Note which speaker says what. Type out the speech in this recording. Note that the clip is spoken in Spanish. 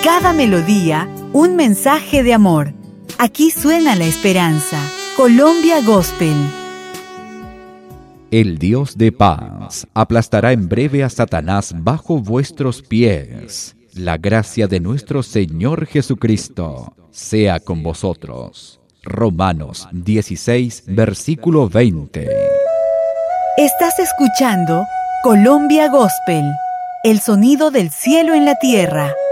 Speaker 1: cada melodía, un mensaje de amor. Aquí suena la esperanza. Colombia Gospel.
Speaker 2: El Dios de paz aplastará en breve a Satanás bajo vuestros pies. La gracia de nuestro Señor Jesucristo sea con vosotros. Romanos 16, versículo 20.
Speaker 1: Estás escuchando Colombia Gospel, el sonido del cielo en la tierra.